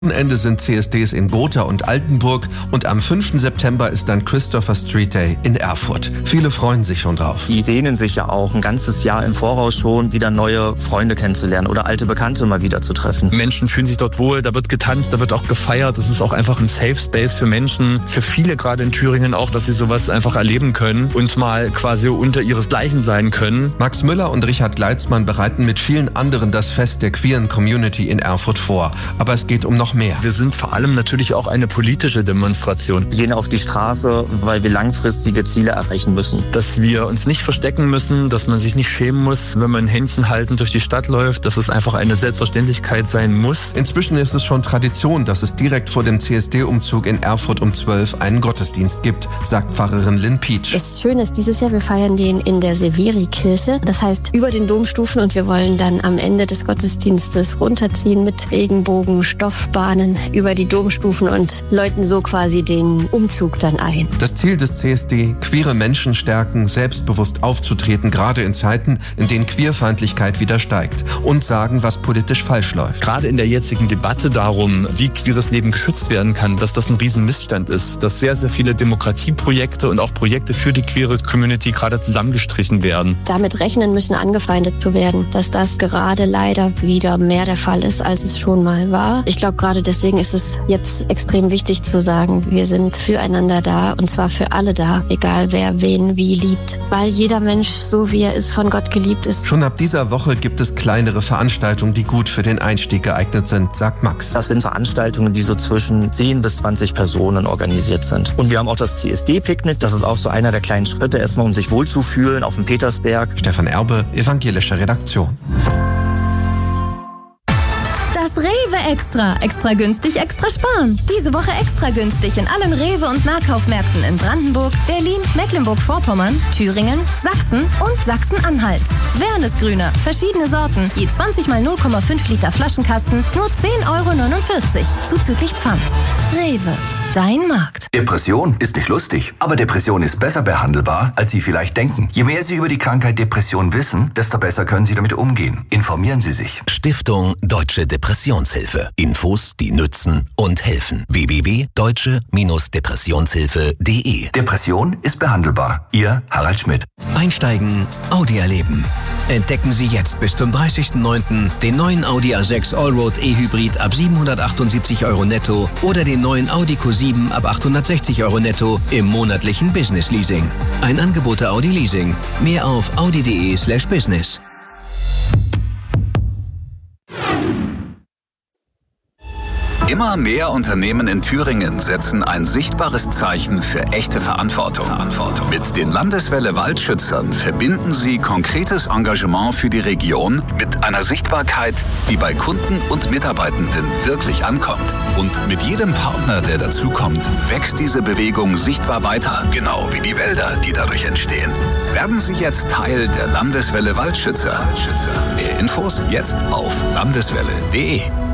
Ende sind CSDs in Gotha und Altenburg und am 5. September ist dann Christopher Street Day in Erfurt. Viele freuen sich schon drauf. Die sehnen sich ja auch ein ganzes Jahr im Voraus schon, wieder neue Freunde kennenzulernen oder alte Bekannte mal wieder zu treffen. Menschen fühlen sich dort wohl, da wird getanzt, da wird auch gefeiert. Das ist auch einfach ein Safe Space für Menschen, für viele gerade in Thüringen auch, dass sie sowas einfach erleben können und mal quasi unter ihresgleichen sein können. Max Müller und Richard Gleitzmann bereiten mit vielen anderen das Fest der queeren Community in Erfurt vor. Aber es geht um noch mehr. Wir sind vor allem natürlich auch eine politische Demonstration. Wir gehen auf die Straße, weil wir langfristige Ziele erreichen müssen. Dass wir uns nicht verstecken müssen, dass man sich nicht schämen muss, wenn man Händchen haltend durch die Stadt läuft, dass es einfach eine Selbstverständlichkeit sein muss. Inzwischen ist es schon Tradition, dass es direkt vor dem CSD-Umzug in Erfurt um 12 einen Gottesdienst gibt, sagt Pfarrerin Lynn Peach. Das Schöne ist, dieses Jahr, wir feiern den in der Severi-Kirche. Das heißt, über den Domstufen, und wir wollen dann am Ende des Gottesdienstes runterziehen mit Regenbogen, Stoffbahnen über die Domstufen und läuten so quasi den Umzug dann ein. Das Ziel des CSD, queere Menschen stärken, selbstbewusst aufzutreten, gerade in Zeiten, in denen Queerfeindlichkeit wieder steigt, und sagen, was politisch falsch läuft. Gerade in der jetzigen Debatte darum, wie queeres Leben geschützt werden kann, dass das ein Riesenmissstand ist, dass sehr, sehr viele Demokratieprojekte und auch Projekte für die queere Community gerade zusammengestrichen werden. Damit rechnen müssen, angefeindet zu werden, dass das gerade leider wieder mehr der Fall ist, als es schon mal war. Ich glaube, gerade deswegen ist es jetzt extrem wichtig zu sagen, wir sind füreinander da, und zwar für alle da, egal wer wen wie liebt, weil jeder Mensch, so wie er ist, von Gott geliebt ist. Schon ab dieser Woche gibt es kleinere Veranstaltungen, die gut für den Einstieg geeignet sind, sagt Max. Das sind Veranstaltungen, die so zwischen 10 bis 20 Personen organisiert sind. Und wir haben auch das CSD-Picknick, das ist auch so einer der kleinen Schritte, erstmal um sich wohlzufühlen auf dem Petersberg. Stefan Erbe, evangelische Redaktion. Das Rewe Extra. Extra günstig, extra sparen. Diese Woche extra günstig in allen Rewe- und Nahkaufmärkten in Brandenburg, Berlin, Mecklenburg-Vorpommern, Thüringen, Sachsen und Sachsen-Anhalt. Wernesgrüner, verschiedene Sorten, je 20 mal 0,5 Liter Flaschenkasten, nur 10,49 €, zuzüglich Pfand. Rewe. Dein Markt. Depression ist nicht lustig, aber Depression ist besser behandelbar, als Sie vielleicht denken. Je mehr Sie über die Krankheit Depression wissen, desto besser können Sie damit umgehen. Informieren Sie sich. Stiftung Deutsche Depressionshilfe. Infos, die nützen und helfen. www.deutsche-depressionshilfe.de. Depression ist behandelbar. Ihr Harald Schmidt. Einsteigen, Audi erleben. Entdecken Sie jetzt bis zum 30.09. den neuen Audi A6 Allroad E-Hybrid ab 778 € netto oder den neuen Audi Q7 ab 860 € netto im monatlichen Business Leasing. Ein Angebot der Audi Leasing. Mehr auf audi.de/business. Immer mehr Unternehmen in Thüringen setzen ein sichtbares Zeichen für echte Verantwortung. Mit den Landeswelle Waldschützern verbinden sie konkretes Engagement für die Region mit einer Sichtbarkeit, die bei Kunden und Mitarbeitenden wirklich ankommt. Und mit jedem Partner, der dazukommt, wächst diese Bewegung sichtbar weiter, genau wie die Wälder, die dadurch entstehen. Werden Sie jetzt Teil der Landeswelle Waldschützer. Mehr Infos jetzt auf landeswelle.de.